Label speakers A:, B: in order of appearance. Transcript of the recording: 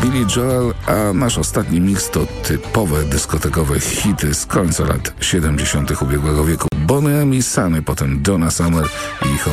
A: Billy Joel, a nasz ostatni mix to typowe dyskotekowe hity z końca lat 70. ubiegłego wieku. Boney M i Sunny, potem Donna Summer i ich